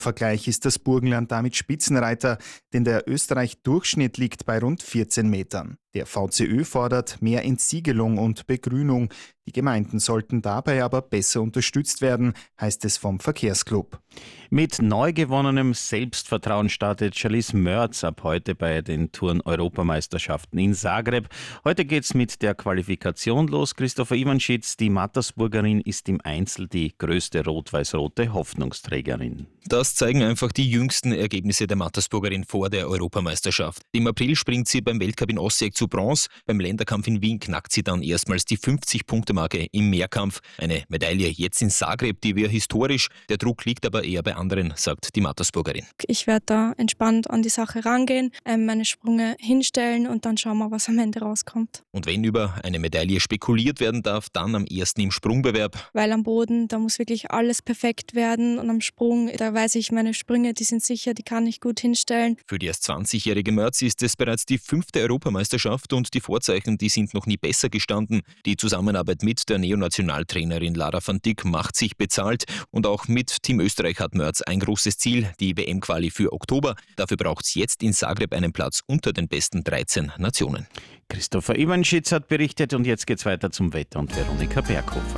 Vergleich ist das Burgenland damit Spitzenreiter, denn der Österreich-Durchschnitt liegt bei rund 14 Metern. Der VCÖ fordert mehr Entsiegelung und Begrünung. Die Gemeinden sollten dabei aber besser unterstützt werden, heißt es vom Verkehrsclub. Mit neu gewonnenem Selbstvertrauen startet Charlize Mörz ab heute bei den Turn-Europameisterschaften in Zagreb. Heute geht's mit der Qualifikation los. Christopher Iwanschitz, die Mattersburgerin, ist im Einzel die größte rot-weiß-rote Hoffnungsträgerin. Das zeigen einfach die jüngsten Ergebnisse der Mattersburgerin vor der Europameisterschaft. Im April springt sie beim Weltcup in Osijek zu Bronze. Beim Länderkampf in Wien knackt sie dann erstmals die 50-Punkte-Marke im Mehrkampf. Eine Medaille jetzt in Zagreb, die wäre historisch. Der Druck liegt aber eher bei anderen, sagt die Mattersburgerin. Ich werde da entspannt an die Sache rangehen, meine Sprünge hinstellen und dann schauen wir, was am Ende rauskommt. Und wenn über eine Medaille spekuliert werden darf, dann am ersten im Sprungbewerb. Weil am Boden, da muss wirklich alles perfekt werden und am Sprung, da weiß ich, meine Sprünge, die sind sicher, die kann ich gut hinstellen. Für die erst 20-jährige Mörz ist es bereits die 5. Europameisterschaft und die Vorzeichen, die sind noch nie besser gestanden. Die Zusammenarbeit mit der Neonationaltrainerin Lara van Dijk macht sich bezahlt und auch mit Team Österreich hat Mörz ein großes Ziel, die WM-Quali für Oktober. Dafür braucht es jetzt in Zagreb einen Platz unter den besten 13 Nationen. Christopher Iwanschitz hat berichtet und jetzt geht's weiter zum Wetter und Veronika Berghofer.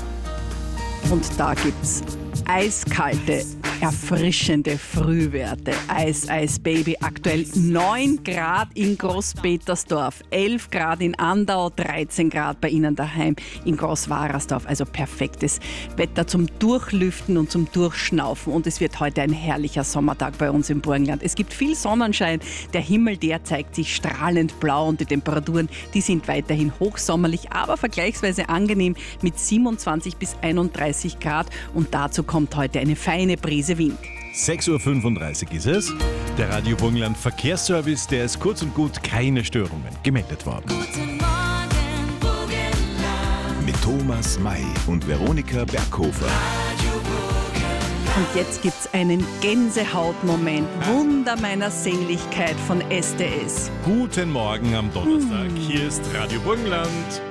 Und da gibt's eiskalte, erfrischende Frühwerte. Eis, Baby. Aktuell 9 Grad in Großpetersdorf, 11 Grad in Andau, 13 Grad bei Ihnen daheim in Großwarersdorf. Also perfektes Wetter zum Durchlüften und zum Durchschnaufen. Und es wird heute ein herrlicher Sommertag bei uns im Burgenland. Es gibt viel Sonnenschein. Der Himmel, der zeigt sich strahlend blau und die Temperaturen, die sind weiterhin hochsommerlich, aber vergleichsweise angenehm mit 27 bis 31 Grad. Und dazu kommt heute eine feine Brise Wind. 6.35 Uhr ist es. Der Radio Burgenland Verkehrsservice, der ist kurz und gut keine Störungen gemeldet worden. Guten Morgen, Burgenland. Mit Thomas May und Veronika Berghofer. Radio Burgenland. Und jetzt gibt's einen Gänsehautmoment. Wunder meiner Sehnlichkeit von SDS. Guten Morgen am Donnerstag. Hier ist Radio Burgenland.